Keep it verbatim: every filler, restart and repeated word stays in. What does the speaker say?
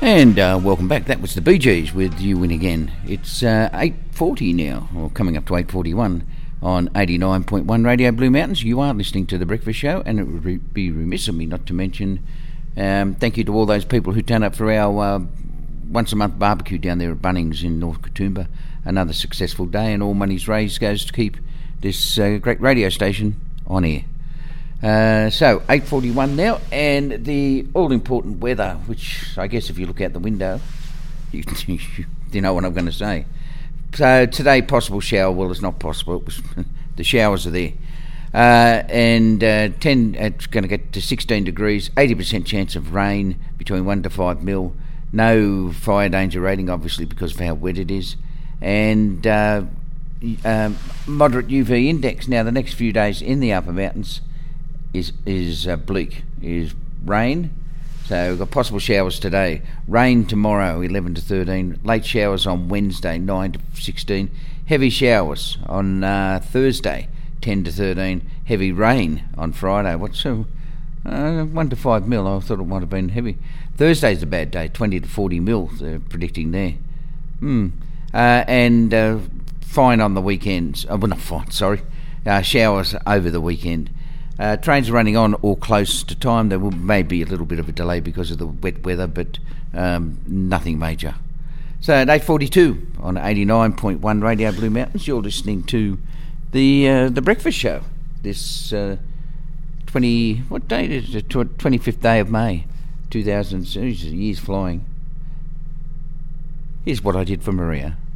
And uh, welcome back. That was the Bee Gees with You Win Again. It's uh, eight forty now, or coming up to eight forty-one on eighty-nine point one Radio Blue Mountains. You are listening to The Breakfast Show, and it would re- be remiss of me not to mention um, thank you to all those people who turn up for our uh, once-a-month barbecue down there at Bunnings in North Katoomba. Another successful day, and all money's raised goes to keep this uh, great radio station on air. Uh, so, eight forty-one now, and the all-important weather, which I guess if you look out the window, you, you know what I'm going to say. So, today, possible shower. Well, it's not possible. It was, the showers are there. Uh, and uh, ten, it's going to get to sixteen degrees, eighty percent chance of rain, between one to five mil. No fire danger rating, obviously, because of how wet it is. And uh, um, moderate U V index. Now, the next few days in the upper mountains is is uh, bleak, is rain. So we've got possible showers today. Rain tomorrow, eleven to thirteen. Late showers on Wednesday, nine to sixteen. Heavy showers on uh, Thursday, ten to thirteen. Heavy rain on Friday. What's so? Uh, one to five mil. I thought it might have been heavy. Thursday's a bad day, twenty to forty mil. They're predicting there. Hmm. Uh, and uh, fine on the weekends. Oh, well, not fine, sorry. Uh, showers over the weekend. Uh, trains are running on or close to time. There will, may be a little bit of a delay because of the wet weather, but um, nothing major. So at eight forty-two on eighty-nine point one Radio Blue Mountains, you're listening to the uh, the Breakfast Show. This uh, twenty what date is it? twenty-fifth day of May, two thousand. Years flying. Here's what I did for Maria.